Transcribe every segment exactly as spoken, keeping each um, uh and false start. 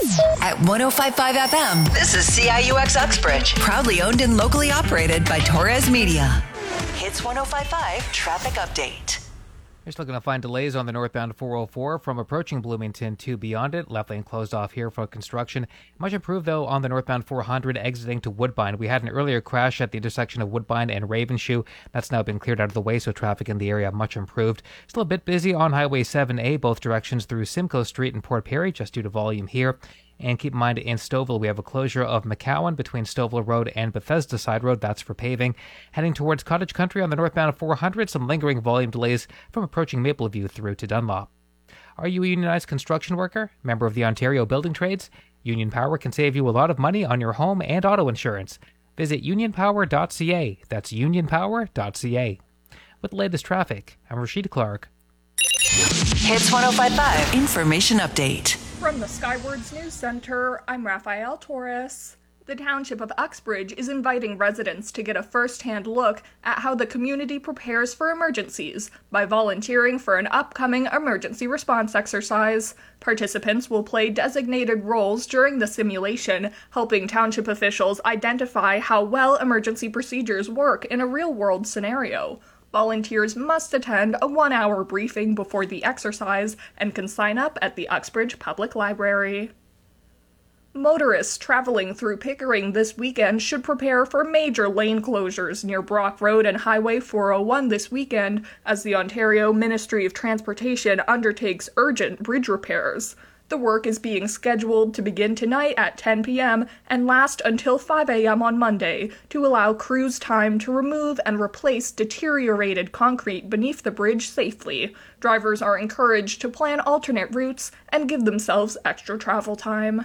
At one oh five point five F M, this is C I U X Uxbridge. Proudly owned and locally operated by Torres Media. Hits one oh five point five Traffic Update. Just looking to find delays on the northbound four oh four from approaching Bloomington to beyond it. Left lane closed off here for construction. Much improved, though, on the northbound four hundred exiting to Woodbine. We had an earlier crash at the intersection of Woodbine and Ravenshoe. That's now been cleared out of the way, so traffic in the area much improved. Still a bit busy on Highway seven A, both directions through Simcoe Street and Port Perry, just due to volume here. And keep in mind, in Stouffville, we have a closure of McCowan between Stouffville Road and Bethesda Side Road. That's for paving. Heading towards Cottage Country on the northbound four hundred, some lingering volume delays from approaching Mapleview through to Dunlop. Are you a unionized construction worker? Member of the Ontario Building Trades? Union Power can save you a lot of money on your home and auto insurance. Visit union power dot c a. That's union power dot c a. With the latest traffic, I'm Rashid Clark. Hits one oh five point five Information Update. From the Skywards News Center, I'm Rafael Torres. The Township of Uxbridge is inviting residents to get a first-hand look at how the community prepares for emergencies by volunteering for an upcoming emergency response exercise. Participants will play designated roles during the simulation, helping township officials identify how well emergency procedures work in a real-world scenario. Volunteers must attend a one-hour briefing before the exercise and can sign up at the Uxbridge Public Library. Motorists traveling through Pickering this weekend should prepare for major lane closures near Brock Road and Highway four oh one this weekend as the Ontario Ministry of Transportation undertakes urgent bridge repairs. The work is being scheduled to begin tonight at ten p.m. and last until five a.m. on Monday to allow crews time to remove and replace deteriorated concrete beneath the bridge safely. Drivers are encouraged to plan alternate routes and give themselves extra travel time.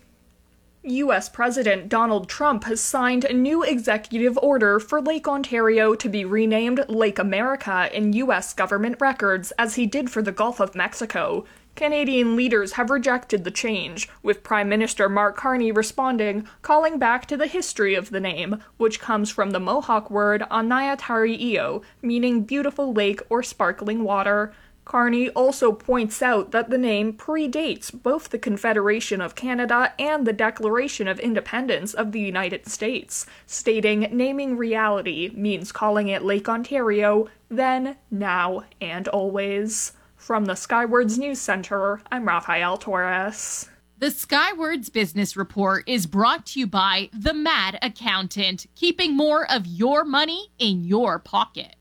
U S President Donald Trump has signed a new executive order for Lake Ontario to be renamed Lake America in U S government records, as he did for the Gulf of Mexico. Canadian leaders have rejected the change, with Prime Minister Mark Carney responding, calling back to the history of the name, which comes from the Mohawk word Anayatari-io, meaning beautiful lake or sparkling water. Carney also points out that the name predates both the Confederation of Canada and the Declaration of Independence of the United States, stating naming reality means calling it Lake Ontario, then, now, and always. From the Skywards News Center, I'm Rafael Torres. The Skywards Business Report is brought to you by The Mad Accountant, keeping more of your money in your pocket.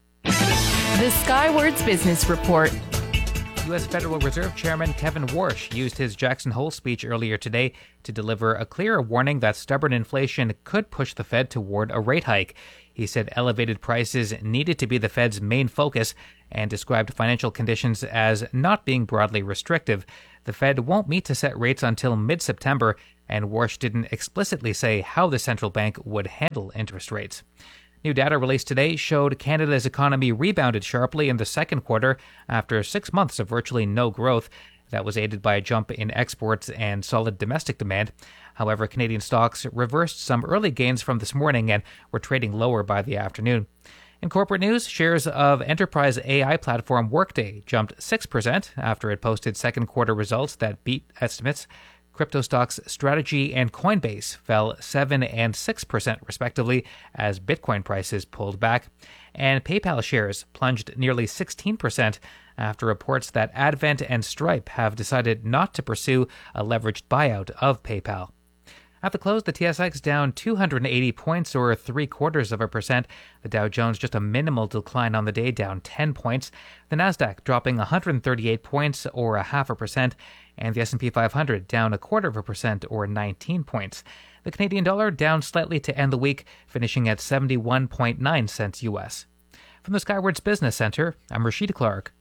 The Skywards Business Report. U S Federal Reserve Chairman Kevin Warsh used his Jackson Hole speech earlier today to deliver a clear warning that stubborn inflation could push the Fed toward a rate hike. He said elevated prices needed to be the Fed's main focus and described financial conditions as not being broadly restrictive. The Fed won't meet to set rates until mid-September, and Warsh didn't explicitly say how the central bank would handle interest rates. New data released today showed Canada's economy rebounded sharply in the second quarter after six months of virtually no growth. That was aided by a jump in exports and solid domestic demand. However, Canadian stocks reversed some early gains from this morning and were trading lower by the afternoon. In corporate news, shares of enterprise A I platform Workday jumped six percent after it posted second quarter results that beat estimates. Crypto stocks Strategy and Coinbase fell seven and six percent respectively as Bitcoin prices pulled back. And PayPal shares plunged nearly sixteen percent after reports that Advent and Stripe have decided not to pursue a leveraged buyout of PayPal. At the close, the T S X down two hundred eighty points, or three quarters of a percent. The Dow Jones just a minimal decline on the day, down ten points. The Nasdaq dropping one hundred thirty-eight points, or a half a percent, and the S and P five hundred down a quarter of a percent, or nineteen points. The Canadian dollar down slightly to end the week, finishing at seventy-one point nine cents U S. From the Skywards Business Center, I'm Rashid Clark.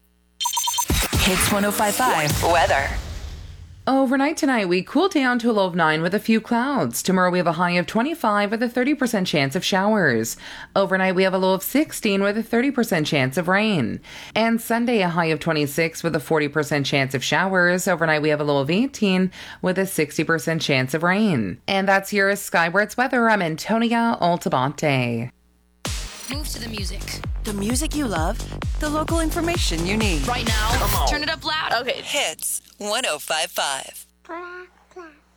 Hits one oh five point five Weather. Overnight tonight, we cool down to a low of nine with a few clouds. Tomorrow, we have a high of twenty-five with a thirty percent chance of showers. Overnight, we have a low of sixteen with a thirty percent chance of rain. And Sunday, a high of twenty-six with a forty percent chance of showers. Overnight, we have a low of eighteen with a sixty percent chance of rain. And that's your Skywards weather. I'm Antonia Altabante. Move to the music. The music you love, the local information you need. Right now, turn it up loud. Okay. Hits one oh five point five.